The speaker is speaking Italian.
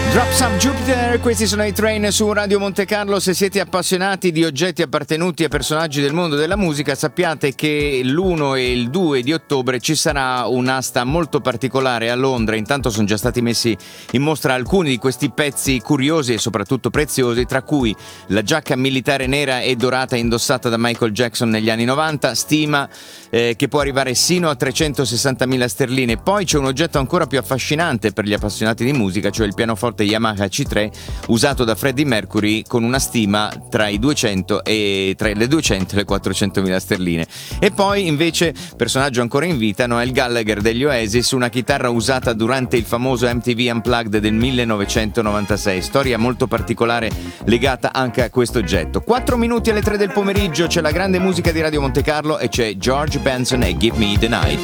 Drops of Jupiter, questi sono i Train su Radio Monte Carlo. Se siete appassionati di oggetti appartenuti a personaggi del mondo della musica, sappiate che l'1 e il 2 di ottobre ci sarà un'asta molto particolare a Londra. Intanto sono già stati messi in mostra alcuni di questi pezzi curiosi e soprattutto preziosi, tra cui la giacca militare nera e dorata indossata da Michael Jackson negli anni 90, stima che può arrivare sino a 360.000 sterline. Poi c'è un oggetto ancora più affascinante per gli appassionati di musica, cioè il pianoforte Yamaha C3 usato da Freddie Mercury, con una stima tra le 200 e le 400.000 sterline. E poi invece, personaggio ancora in vita, Noel Gallagher degli Oasis, una chitarra usata durante il famoso MTV Unplugged del 1996. Storia molto particolare legata anche a questo oggetto. 4 minuti alle 3 del pomeriggio, c'è la grande musica di Radio Monte Carlo e c'è George Benson e Give Me the Night.